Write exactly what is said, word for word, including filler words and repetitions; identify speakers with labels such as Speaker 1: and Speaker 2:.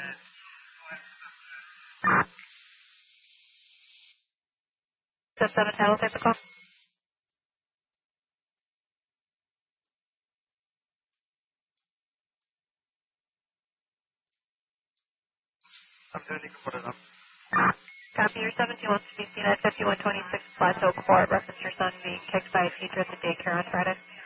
Speaker 1: Step seven title type of call.
Speaker 2: I'm doing, you can put it up.
Speaker 1: Copy, your seventeen wants to be seen at fifty-one twenty-six Plateau Court. Reference your son being kicked by a teacher at the daycare on Friday.